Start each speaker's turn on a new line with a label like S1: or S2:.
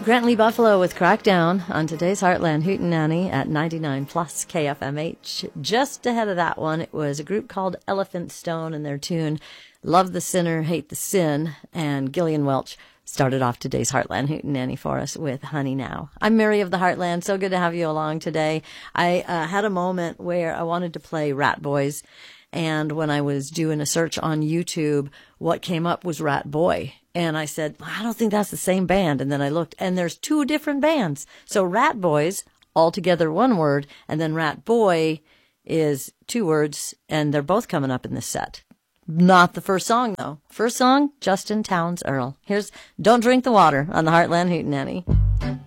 S1: Grant Lee Buffalo with Crackdown on today's Heartland Hootenanny at 99 plus KFMH. Just ahead of that one, it was a group called Elephant Stone and their tune Love the Sinner, Hate the Sin. And Gillian Welch started off today's Heartland Hootenanny for us with Honey Now. I'm Mary of the Heartland. So good to have you along today. I had a moment where I wanted to play Rat Boys. And when I was doing a search on YouTube, what came up was Rat Boy. And I said, I don't think that's the same band. And then I looked, and there's two different bands. So Rat Boys, all together one word, and then Rat Boy is two words, and they're both coming up in this set. Not the first song, though. First song, Justin Townes Earle. Here's Don't Drink the Water on the Heartland Hootenanny.